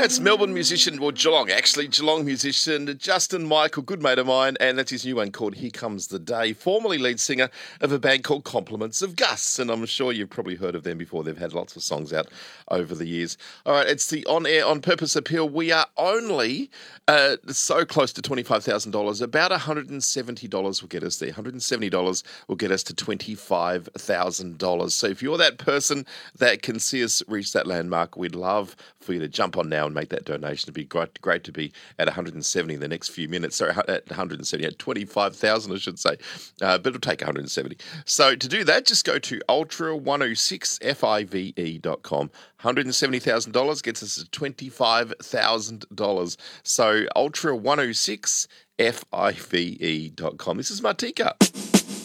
That's Melbourne musician, well, Geelong musician, Justin Michael, good mate of mine, and that's his new one called Here Comes the Day, formerly lead singer of a band called Compliments of Gus, and I'm sure you've probably heard of them before. They've had lots of songs out over the years. All right, it's the On Air On Purpose appeal. We are only so close to $25,000. About $170 will get us there. $170 will get us to $25,000. So if you're that person that can see us reach that landmark, we'd love for you to jump on now and make that donation. It'd be great to be at 170 in the next few minutes. Sorry, at 170, at 25,000, I should say. But it'll take 170. So to do that, just go to ultra106five.com. $170,000 gets us to $25,000. So ultra106five.com. This is Martika.